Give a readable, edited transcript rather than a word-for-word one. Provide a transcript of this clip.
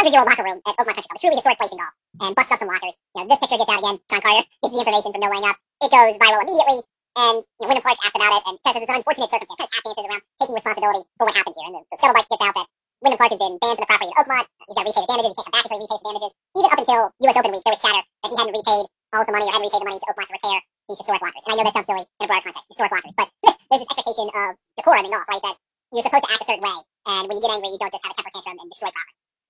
100-year-old locker room at Oakmont Country Club, a truly historic place in golf, and busts up some lockers. This picture gets out again. John Carter gets the information from no laying up. It goes viral immediately, and Wyndham Clark's asked about it and says it's an unfortunate circumstance. Kind of tap dances around taking responsibility for what happened here. And the scuttlebutt gets out that Wyndham Clark has been banned from the property at Oakmont. He's got to repay the damages. He can't come back until he repays the damages. Even up until U.S. Open week, there was chatter that he hadn't repaid all of the money or hadn't repaid the money to Oakmont to repair these historic lockers. And I know that sounds silly in a broader context, historic lockers, but there's this expectation of decorum in golf, right? That you're supposed to act a certain way, and when you get angry, you don't just have a temper tantrum and destroy property.